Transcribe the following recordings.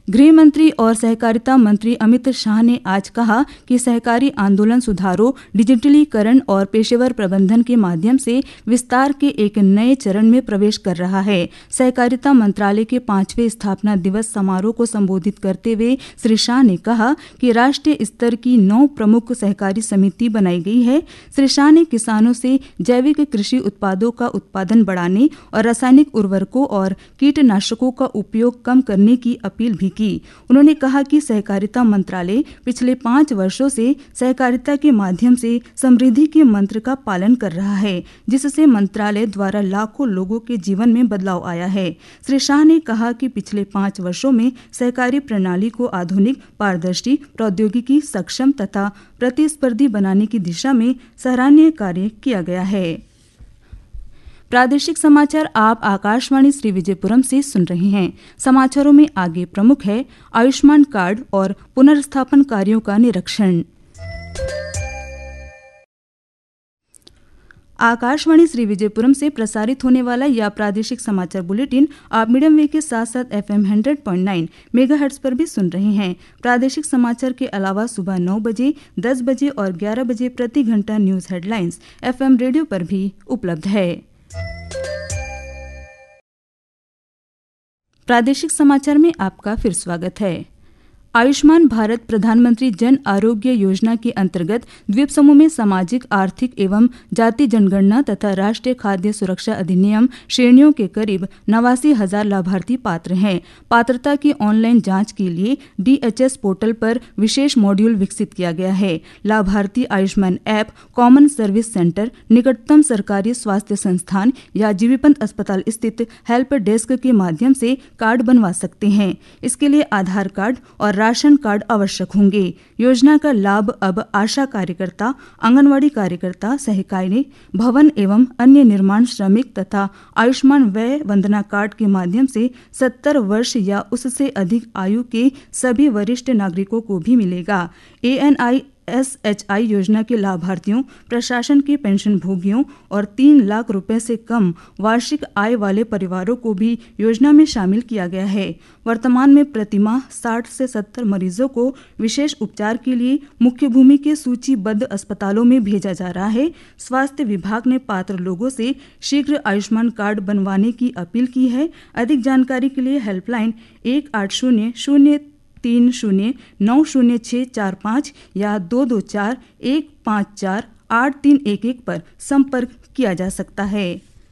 गृह मंत्री और सहकारिता मंत्री अमित शाह ने आज कहा कि सहकारी आंदोलन सुधारों, डिजिटलीकरण और पेशेवर प्रबंधन के माध्यम से विस्तार के एक नए चरण में प्रवेश कर रहा है। सहकारिता मंत्रालय के 5वें स्थापना दिवस समारोह को संबोधित करते हुए श्री शाह ने कहा कि राष्ट्रीय स्तर की 9 प्रमुख सहकारी समिति बनाई गई है। श्री शाह ने किसानों से जैविक कृषि उत्पादों का उत्पादन बढ़ाने और रासायनिक उर्वरकों और कीटनाशकों का उपयोग कम करने की अपील भी की। उन्होंने कहा कि सहकारिता मंत्रालय पिछले 5 वर्षों से सहकारिता के माध्यम से समृद्धि के मंत्र का पालन कर रहा है, जिससे मंत्रालय द्वारा लाखों लोगों के जीवन में बदलाव आया है। श्री शाह ने कहा कि पिछले 5 वर्षों में सहकारी प्रणाली को आधुनिक, पारदर्शी, प्रौद्योगिकी सक्षम तथा प्रतिस्पर्धी बनाने की दिशा में सराहनीय कार्य किया गया है। प्रादेशिक समाचार आप आकाशवाणी श्री विजयपुरम से सुन रहे हैं। समाचारों में आगे प्रमुख है आयुष्मान कार्ड और पुनर्स्थापन कार्यों का निरीक्षण। आकाशवाणी श्री विजयपुरम से प्रसारित होने वाला यह प्रादेशिक समाचार बुलेटिन आप मीडियम वेव के साथ साथ FM 100.9 मेगाहर्ट्ज पर भी सुन रहे हैं। प्रादेशिक समाचार के अलावा सुबह 9 बजे, 10 बजे और 11 बजे प्रति घंटा न्यूज हेडलाइंस FM रेडियो पर भी उपलब्ध है। प्रादेशिक समाचार में आपका फिर स्वागत है। आयुष्मान भारत प्रधानमंत्री जन आरोग्य योजना के अंतर्गत द्वीप समूह में सामाजिक, आर्थिक एवं जाति जनगणना तथा राष्ट्रीय खाद्य सुरक्षा अधिनियम श्रेणियों के करीब 89,000 लाभार्थी पात्र हैं। पात्रता की ऑनलाइन जांच के लिए DHS पोर्टल पर विशेष मॉड्यूल विकसित किया गया है। लाभार्थी Ayushman app, common service centre, निकटतम सरकारी स्वास्थ्य संस्थान या जीबीपंत अस्पताल स्थित हेल्प डेस्क के माध्यम से कार्ड बनवा सकते हैं। इसके लिए आधार कार्ड और राशन कार्ड आवश्यक होंगे। योजना का लाभ अब आशा कार्यकर्ता, आंगनवाड़ी कार्यकर्ता, सहकारी, भवन एवं अन्य निर्माण श्रमिक तथा आयुष्मान व्यय वंदना कार्ड के माध्यम से 70 वर्ष या उससे अधिक आयु के सभी वरिष्ठ नागरिकों को भी मिलेगा। ANISHI योजना के लाभार्थियों, प्रशासन के पेंशन भोगियों और 3 लाख रुपए से कम वार्षिक आय वाले परिवारों को भी योजना में शामिल किया गया है। वर्तमान में प्रतिमाह 60 से 70 मरीजों को विशेष उपचार के लिए मुख्य भूमि के सूचीबद्ध अस्पतालों में भेजा जा रहा है। स्वास्थ्य विभाग ने पात्र लोगों से शीघ्र आयुष्मान कार्ड बनवाने की अपील की है। अधिक जानकारी के लिए हेल्पलाइन 18003090645 या 224-154-8311 पर संपर्क किया जा सकता है।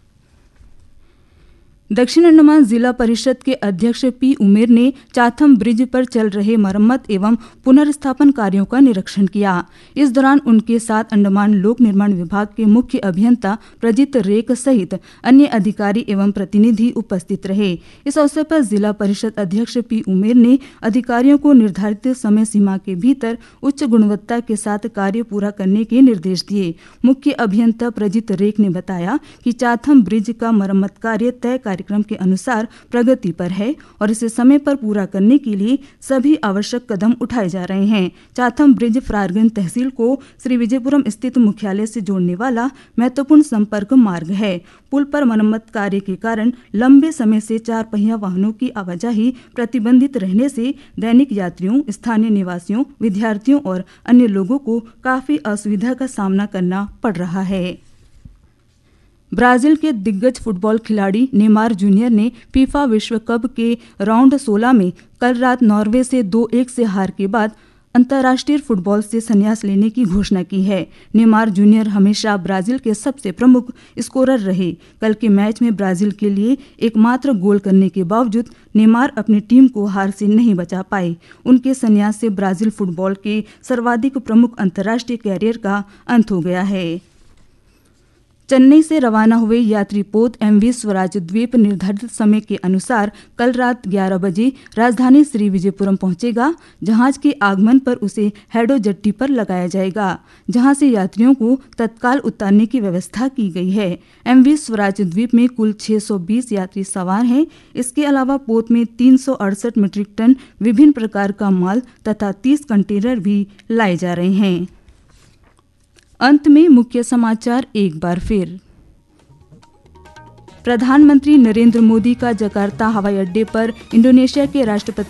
दक्षिण अंडमान जिला परिषद के अध्यक्ष P. उमेर ने चाथम ब्रिज पर चल रहे मरम्मत एवं पुनर्स्थापन कार्यों का निरीक्षण किया। इस दौरान उनके साथ अंडमान लोक निर्माण विभाग के मुख्य अभियंता प्रजित रेक सहित अन्य अधिकारी एवं प्रतिनिधि उपस्थित रहे। इस अवसर पर जिला परिषद अध्यक्ष P. उमेर ने अधिकारियों को निर्धारित समय सीमा के भीतर उच्च गुणवत्ता के साथ कार्य पूरा करने के निर्देश दिए। मुख्य अभियंता प्रजित रेक ने बताया कि चाथम ब्रिज का मरम्मत कार्य तय कार्यक्रम के अनुसार प्रगति पर है और इसे समय पर पूरा करने के लिए सभी आवश्यक कदम उठाए जा रहे हैं। चाथम ब्रिज फरारगंज तहसील को श्री विजयपुरम स्थित मुख्यालय से जोड़ने वाला महत्वपूर्ण संपर्क मार्ग है। पुल पर मरम्मत कार्य के कारण लंबे समय से 4 पहिया वाहनों की आवाजाही प्रतिबंधित रहने से दैनिक यात्रियों, स्थानीय निवासियों, विद्यार्थियों और अन्य लोगों को काफी असुविधा का सामना करना पड़ रहा है। ब्राजील के दिग्गज फुटबॉल खिलाड़ी नेमार जूनियर ने फीफा विश्व कप के राउंड 16 में कल रात नॉर्वे से 2-1 से हार के बाद अंतर्राष्ट्रीय फुटबॉल से संन्यास लेने की घोषणा की है। नेमार जूनियर हमेशा ब्राजील के सबसे प्रमुख स्कोरर रहे। कल के मैच में ब्राजील के लिए एकमात्र गोल करने के बावजूद नेमार अपनी टीम को हार से नहीं बचा पाए। उनके संन्यास से ब्राजील फुटबॉल के सर्वाधिक प्रमुख अंतर्राष्ट्रीय कैरियर का अंत हो गया है। चेन्नई से रवाना हुए यात्री पोत MV स्वराज द्वीप निर्धारित समय के अनुसार कल रात 11 बजे राजधानी श्री विजयपुरम पहुंचेगा। जहाज के आगमन पर उसे हैडो जट्टी पर लगाया जाएगा, जहां से यात्रियों को तत्काल उतारने की व्यवस्था की गई है। MV स्वराज द्वीप में कुल 620 यात्री सवार हैं। इसके अलावा पोत में 368 मीट्रिक टन विभिन्न प्रकार का माल तथा 30 कंटेनर भी लाए जा रहे हैं। अंत में मुख्य समाचार एक बार फिर। प्रधानमंत्री नरेंद्र मोदी का जकार्ता हवाई अड्डे पर इंडोनेशिया के राष्ट्रपति